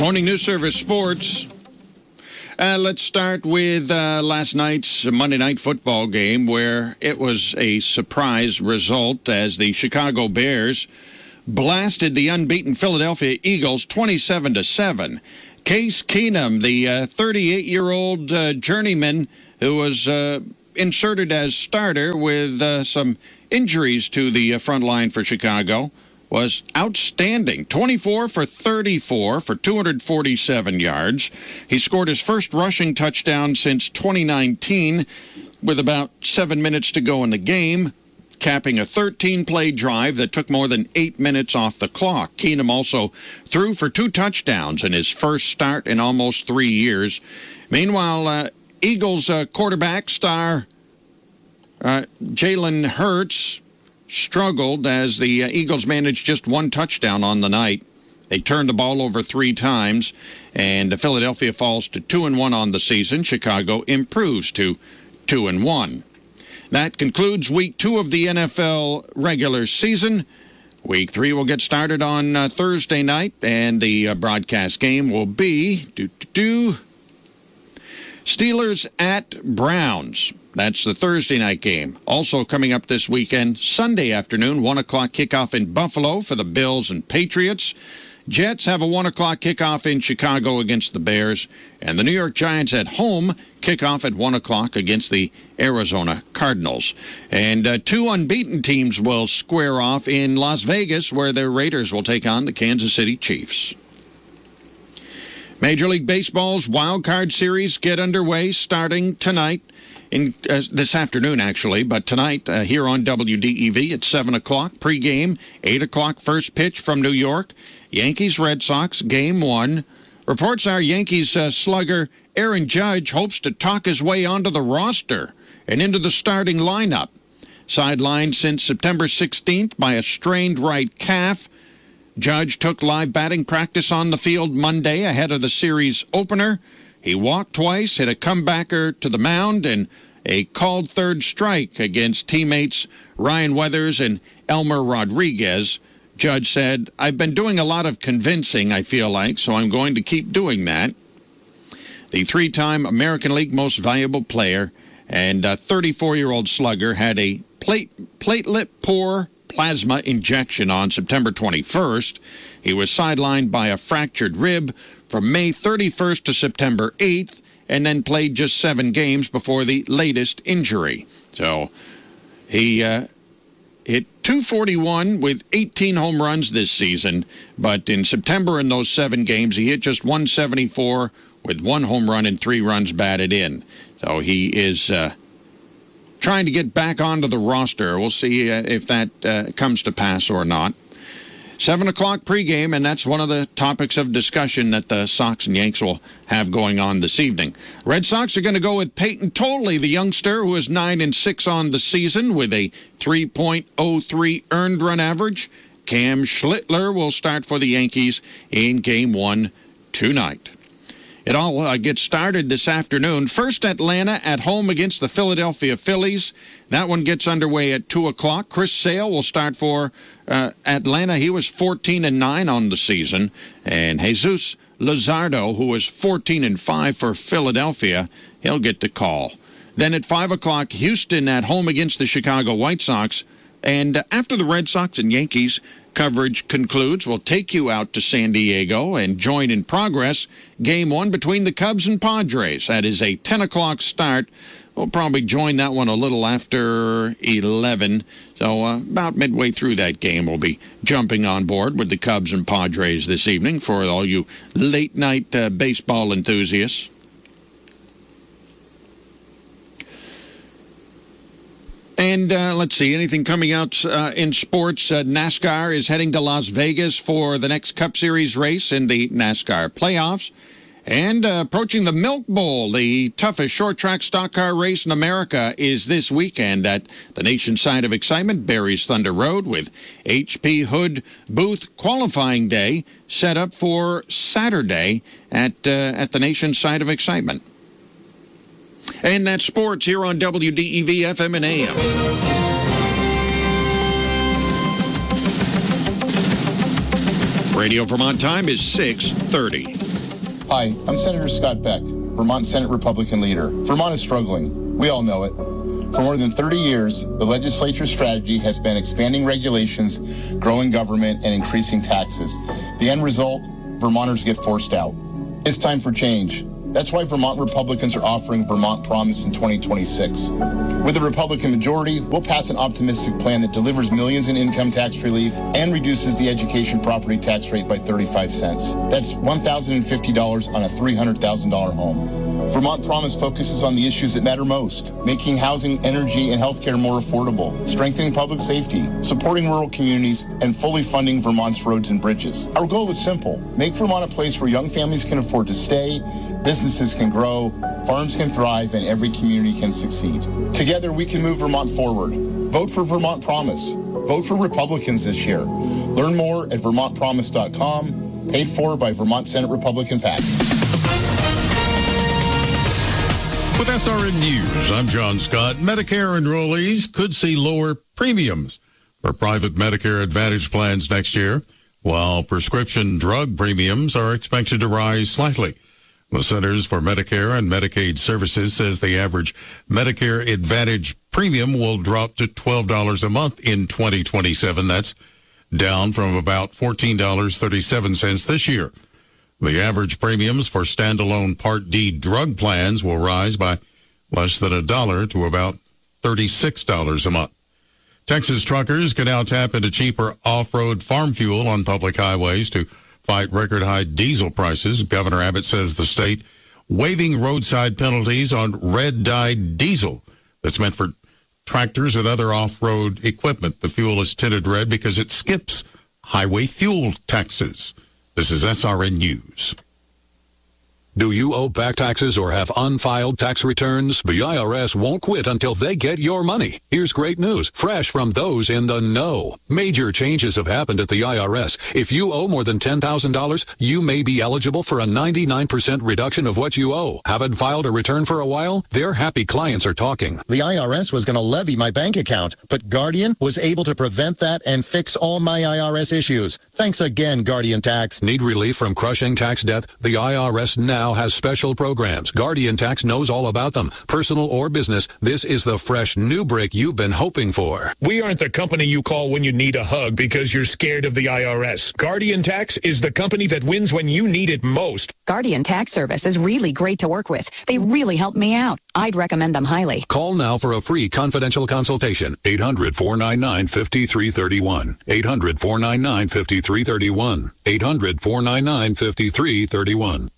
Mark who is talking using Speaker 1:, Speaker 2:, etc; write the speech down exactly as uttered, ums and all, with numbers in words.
Speaker 1: Morning News Service Sports. Uh, let's start with uh, last night's Monday Night Football game, where it was a surprise result as the Chicago Bears blasted the unbeaten Philadelphia Eagles twenty-seven to seven. Case Keenum, the uh, thirty-eight-year-old uh, journeyman who was uh, inserted as starter with uh, some injuries to the uh, front line for Chicago, was outstanding. twenty-four for thirty-four for two hundred forty-seven yards. He scored his first rushing touchdown since twenty nineteen with about seven minutes to go in the game, capping a thirteen-play drive that took more than eight minutes off the clock. Keenum also threw for two touchdowns in his first start in almost three years. Meanwhile, uh, Eagles uh, quarterback star uh, Jalen Hurts struggled as the uh, Eagles managed just one touchdown on the night. They turned the ball over three times, and Philadelphia falls to two and one on the season. Chicago improves to two and one. That concludes week two of the N F L regular season. Week three will get started on uh, Thursday night, and the uh, broadcast game will be do do do. Steelers at Browns. That's the Thursday night game. Also coming up this weekend, Sunday afternoon, one o'clock kickoff in Buffalo for the Bills and Patriots. Jets have a one o'clock kickoff in Chicago against the Bears. And the New York Giants at home kickoff at one o'clock against the Arizona Cardinals. And uh, two unbeaten teams will square off in Las Vegas, where the Raiders will take on the Kansas City Chiefs. Major League Baseball's Wild Card Series get underway starting tonight, in uh, this afternoon actually, but tonight uh, here on W D E V at seven o'clock, pregame, eight o'clock first pitch from New York, Yankees-Red Sox, game one. Reports are Yankees uh, slugger Aaron Judge hopes to talk his way onto the roster and into the starting lineup. Sidelined since September sixteenth by a strained right calf, Judge took live batting practice on the field Monday ahead of the series opener. He walked twice, hit a comebacker to the mound, and a called third strike against teammates Ryan Weathers and Elmer Rodriguez. Judge said, "I've been doing a lot of convincing, I feel like, so I'm going to keep doing that." The three-time American League Most Valuable Player and thirty-four-year-old slugger had a plate, platelet-poor plasma injection on September twenty-first. He was sidelined by a fractured rib from May thirty-first to September eighth, and then played just seven games before the latest injury. So he uh, hit two forty-one with eighteen home runs this season, but in September in those seven games, he hit just one seventy-four with one home run and three runs batted in. So he is Uh, trying to get back onto the roster. We'll see uh, if that uh, comes to pass or not. seven o'clock pregame, and that's one of the topics of discussion that the Sox and Yanks will have going on this evening. Red Sox are going to go with Peyton Tolley, the youngster who is nine and six on the season with a three point oh three earned run average. Cam Schlittler will start for the Yankees in game one tonight. It all uh, gets started this afternoon. First, Atlanta at home against the Philadelphia Phillies. That one gets underway at two o'clock. Chris Sale will start for uh, Atlanta. He was fourteen and nine on the season. And Jesus Luzardo, who was fourteen and five for Philadelphia, he'll get the call. Then at five o'clock, Houston at home against the Chicago White Sox. And after the Red Sox and Yankees coverage concludes, we'll take you out to San Diego and join in progress game one between the Cubs and Padres. That is a ten o'clock start. We'll probably join that one a little after eleven. So uh, about midway through that game, we'll be jumping on board with the Cubs and Padres this evening for all you late-night uh, baseball enthusiasts. And uh, let's see, anything coming out uh, in sports? Uh, NASCAR is heading to Las Vegas for the next Cup Series race in the NASCAR playoffs. And uh, approaching the Milk Bowl, the toughest short-track stock car race in America is this weekend at the nation's side of excitement, Barry's Thunder Road, with H P Hood Booth qualifying day set up for Saturday at uh, at the nation's side of excitement. And that's sports here on W D E V F M and A M. Radio Vermont time is six thirty.
Speaker 2: Hi, I'm Senator Scott Beck, Vermont Senate Republican leader. Vermont is struggling. We all know it. For more than thirty years, the legislature's strategy has been expanding regulations, growing government, and increasing taxes. The end result, Vermonters get forced out. It's time for change. That's why Vermont Republicans are offering Vermont Promise in twenty twenty-six. With a Republican majority, we'll pass an optimistic plan that delivers millions in income tax relief and reduces the education property tax rate by thirty-five cents. That's one thousand fifty dollars on a three hundred thousand dollars home. Vermont Promise focuses on the issues that matter most, making housing, energy, and healthcare more affordable, strengthening public safety, supporting rural communities, and fully funding Vermont's roads and bridges. Our goal is simple: make Vermont a place where young families can afford to stay, businesses can grow, farms can thrive, and every community can succeed. Together, we can move Vermont forward. Vote for Vermont Promise. Vote for Republicans this year. Learn more at vermont promise dot com, paid for by Vermont Senate Republican PAC.
Speaker 3: With S R N News, I'm John Scott. Medicare enrollees could see lower premiums for private Medicare Advantage plans next year, while prescription drug premiums are expected to rise slightly. The Centers for Medicare and Medicaid Services says the average Medicare Advantage premium will drop to twelve dollars a month in twenty twenty-seven. That's down from about fourteen dollars and thirty-seven cents this year. The average premiums for standalone Part D drug plans will rise by less than a dollar to about thirty-six dollars a month. Texas truckers can now tap into cheaper off-road farm fuel on public highways to fight record-high diesel prices. Governor Abbott says the state waiving roadside penalties on red-dyed diesel that's meant for tractors and other off-road equipment. The fuel is tinted red because it skips highway fuel taxes. This is S R N News.
Speaker 4: Do you owe back taxes or have unfiled tax returns? The I R S won't quit until they get your money. Here's great news, fresh from those in the know. Major changes have happened at the I R S. If you owe more than ten thousand dollars, you may be eligible for a ninety-nine percent reduction of what you owe. Haven't filed a return for a while? Their happy clients are talking.
Speaker 5: The I R S was going to levy my bank account, but Guardian was able to prevent that and fix all my I R S issues. Thanks again, Guardian Tax.
Speaker 4: Need relief from crushing tax debt? The I R S now has special programs. Guardian Tax knows all about them. Personal or business, this is the fresh new break you've been hoping for.
Speaker 6: We aren't the company you call when you need a hug because you're scared of the I R S. Guardian Tax is the company that wins when you need it most.
Speaker 7: Guardian Tax Service is really great to work with. They really helped me out. I'd recommend them highly.
Speaker 4: Call now for a free confidential consultation. eight hundred, four nine nine, five three three one. eight hundred, four nine nine, five three three one. eight hundred, four nine nine, five three three one.